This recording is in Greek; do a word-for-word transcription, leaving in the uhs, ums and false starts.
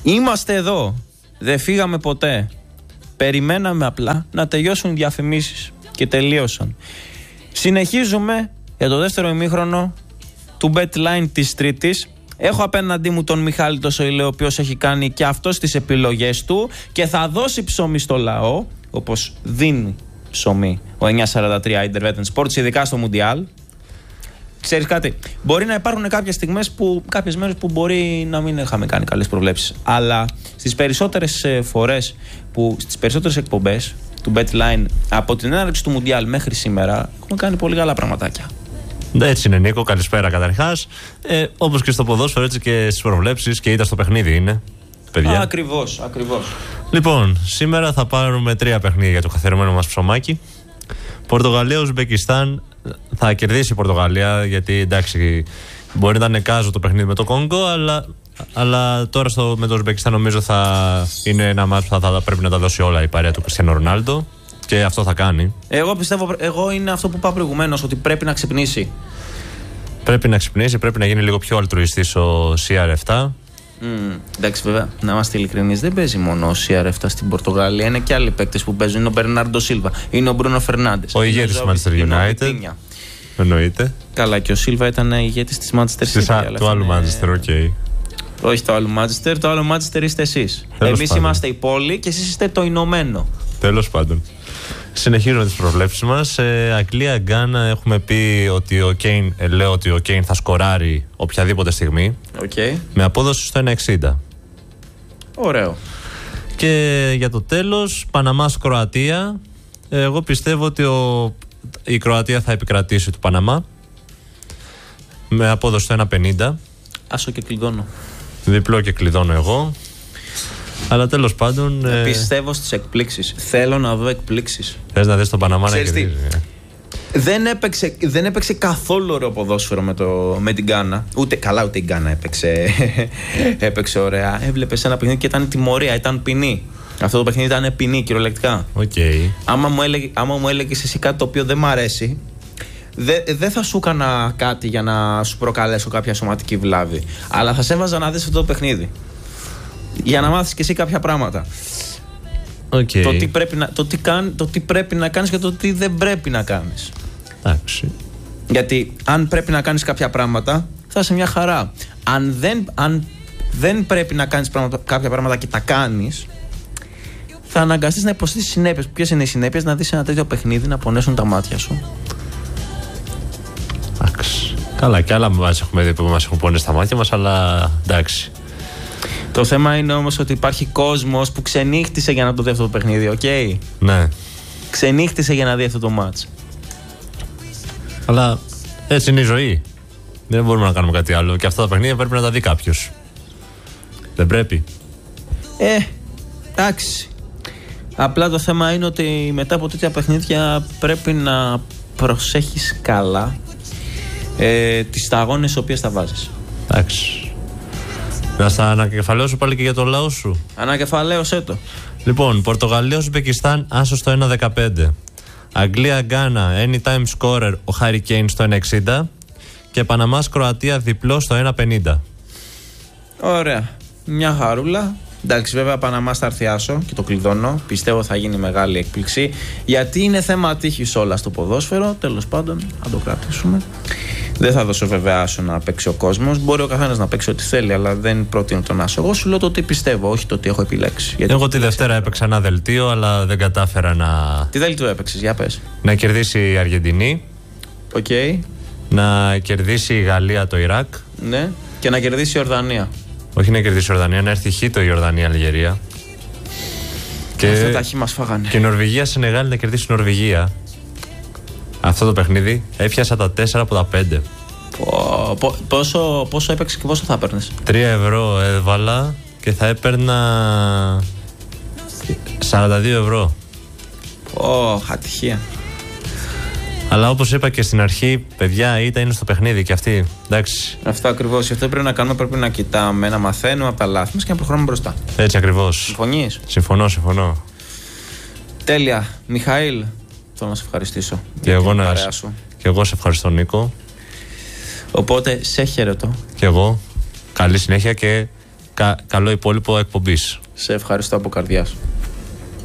Είμαστε εδώ. Δεν φύγαμε ποτέ. Περιμέναμε απλά να τελειώσουν οι διαφημίσεις. Και τελείωσαν. Συνεχίζουμε για το δεύτερο ημίχρονο του Bet Line της Τρίτης. Έχω απέναντί μου τον Μιχάλη το Σοηλέ, ο οποίος έχει κάνει και αυτός τις επιλογές του και θα δώσει ψωμί στο λαό, όπως δίνει ψωμί ο εννιακόσια σαράντα τρία Interwetten Sports, ειδικά στο Μουντιάλ. Ξέρεις κάτι, μπορεί να υπάρχουν κάποιες στιγμές που, κάποιες μέρες που μπορεί να μην είχαμε κάνει καλές προβλέψεις, αλλά στις περισσότερες φορές, που, στις περισσότερες εκπομπές του Bet Line από την έναρξη του Μουντιάλ μέχρι σήμερα έχουμε κάνει πολύ καλά πραγματάκια. Έτσι είναι, Νίκο. Καλησπέρα καταρχάς. Ε, όπως και στο ποδόσφαιρο, έτσι και στις προβλέψεις και ήταν στο παιχνίδι είναι. Παιδιά. Ακριβώς, ακριβώς. Λοιπόν, σήμερα θα πάρουμε τρία παιχνίδια για το καθιερωμένο μας ψωμάκι. Πορτογαλία-Ουσμπεκιστάν. Θα κερδίσει η Πορτογαλία, γιατί εντάξει, μπορεί να είναι κάζο το παιχνίδι με το Κόγκο, αλλά, αλλά τώρα στο, με το Ουσμπεκιστάν νομίζω θα είναι ένα μάτς που θα, θα πρέπει να τα δώσει όλα η παρέα του Κριστιάνο Ρονάλντο. Και αυτό θα κάνει. Εγώ πιστεύω, εγώ είναι αυτό που είπα προηγουμένως, ότι πρέπει να ξυπνήσει. Πρέπει να ξυπνήσει, πρέπει να γίνει λίγο πιο αλτρουιστής ο σι αρ επτά. Mm, εντάξει, βέβαια, να είμαστε ειλικρινείς, δεν παίζει μόνο ο σι αρ επτά στην Πορτογαλία. Είναι και άλλοι παίκτες που παίζουν. Είναι ο Μπερνάρντο Σίλβα, είναι ο Μπρούνο Φερνάντες. Ο ηγέτης της Manchester United. Εννοείται. Καλά, και ο Σίλβα ήταν ηγέτης της Manchester City. Του άλλου Manchester, οκ. Okay. Όχι το άλλο Manchester, το άλλο Manchester είστε εσείς. Εμείς είμαστε η πόλη και εσείς είστε το Ηνωμένο. Τέλος πάντων. Συνεχίζουμε τις προβλέψεις μας. Ε, Αγγλία-Γκάνα, έχουμε πει ότι ο Κέιν, ε, λέω ότι ο Κέιν θα σκοράρει οποιαδήποτε στιγμή. Okay. Με απόδοση στο ένα εξήντα. Ωραίο. Και για το τέλος, Παναμάς-Κροατία. Ε, εγώ πιστεύω ότι ο, η Κροατία θα επικρατήσει του Παναμά. Με απόδοση στο ένα πενήντα. Άσο και κλειδώνω. Διπλό και κλειδώνω εγώ. Αλλά τέλος πάντων. Ε... Πιστεύω στις εκπλήξεις. Θέλω να δω εκπλήξεις. Θες να δεις τον Παναμά να κερδίζει. Δεν έπαιξε, δεν έπαιξε καθόλου ωραίο ποδόσφαιρο με, το, με την Γκάνα. Ούτε καλά, ούτε η Γκάνα έπαιξε, έπαιξε ωραία. Έβλεπες ένα παιχνίδι και ήταν τιμωρία, ήταν ποινή. Αυτό το παιχνίδι ήταν ποινή, κυριολεκτικά. Okay. Άμα μου, έλεγε, άμα μου έλεγες εσύ κάτι το οποίο δεν μ' αρέσει, δεν δε θα σου έκανα κάτι για να σου προκαλέσω κάποια σωματική βλάβη. Αλλά θα σε έβαζα να δεις αυτό το παιχνίδι. Για να μάθεις και εσύ κάποια πράγματα. Okay. Το, τι πρέπει να, το, τι κάν, το τι πρέπει να κάνεις και το τι δεν πρέπει να κάνεις. Εντάξει. Γιατί αν πρέπει να κάνεις κάποια πράγματα, θα είσαι μια χαρά. Αν δεν, αν δεν πρέπει να κάνεις πράγματα, κάποια πράγματα και τα κάνεις, θα αναγκαστείς να υποστείς τις συνέπειες. Ποιες είναι οι συνέπειες? Να δεις ένα τέτοιο παιχνίδι να πονέσουν τα μάτια σου. Εντάξει. Καλά, και άλλα μας έχουμε δει που μας έχουν πονέσει τα μάτια μας, αλλά εντάξει. Το θέμα είναι όμως ότι υπάρχει κόσμος που ξενύχτησε για να το δει αυτό το παιχνίδι, οκ. Okay? Ναι. Ξενύχτησε για να δει αυτό το μάτς. Αλλά έτσι είναι η ζωή. Δεν μπορούμε να κάνουμε κάτι άλλο. Και αυτά τα παιχνίδια πρέπει να τα δει κάποιος. Δεν πρέπει. Ε, εντάξει. Απλά το θέμα είναι ότι μετά από τέτοια παιχνίδια πρέπει να προσέχεις καλά ε, τις σταγόνες τις οποίες θα βάζεις. Εντάξει. Να στα ανακεφαλαίωσω πάλι και για το λαό σου. Ανακεφαλαίωσέ το. Λοιπόν, Πορτογαλία-Ουσμπεκιστάν, άσο στο ένα δεκαπέντε. Αγγλία-Γκάνα, anytime scorer, ο Χάρι Κέιν στο ένα εξήντα. Και Παναμάς-Κροατία, διπλό στο ένα πενήντα. Ωραία. Μια χαρούλα. Εντάξει, βέβαια, Παναμάς θα έρθει άσο και το κλειδώνω. Πιστεύω θα γίνει μεγάλη έκπληξη. Γιατί είναι θέμα τύχης όλα στο ποδόσφαιρο. Τέλος πάντων, θα το κρατήσουμε. Δεν θα δώσω βέβαια άσο να παίξει ο κόσμος. Μπορεί ο καθένας να παίξει ό,τι θέλει, αλλά δεν προτείνω τον άσο. Εγώ σου λέω το τι πιστεύω, όχι το τι έχω επιλέξει. Γιατί εγώ τη Δευτέρα έπαιξα ένα δελτίο, αλλά δεν κατάφερα να. Τι δελτίο έπαιξες, για πες. Να κερδίσει η Αργεντινή. Οκ. Okay. Να κερδίσει η Γαλλία το Ιράκ. Ναι. Και να κερδίσει η Ιορδανία. Όχι να κερδίσει η Ιορδανία, να έρθει χ το Ιορδανία-Αλγερία. Και αυτά τα χ μας φάγανε. Και η Νορβηγία-Σενεγάλη να κερδίσει η Νορβηγία. Αυτό το παιχνίδι έφιασα τα τέσσερα από τα πέντε. Πο, πο, πόσο, πόσο έπαιξε και πόσο θα έπαιρνες? τρία ευρώ έβαλα και θα έπαιρνα σαράντα δύο ευρώ. Ω, ατυχία. Αλλά όπως είπα και στην αρχή, παιδιά, ήττα είναι στο παιχνίδι και αυτή. Εντάξει. Αυτό ακριβώς. Αυτό πρέπει να κάνουμε. Πρέπει να κοιτάμε, να μαθαίνουμε από τα λάθη μας και να προχωράμε μπροστά. Έτσι ακριβώς. Συμφωνείς? Συμφωνώ, συμφωνώ. Τέλεια. Μιχαήλ, θέλω να σε ευχαριστήσω. Και εγώ, να... και εγώ σε ευχαριστώ, Νίκο. Οπότε σε χαιρετώ. Και εγώ. Καλή συνέχεια και κα, καλό υπόλοιπο εκπομπής. Σε ευχαριστώ από καρδιάς.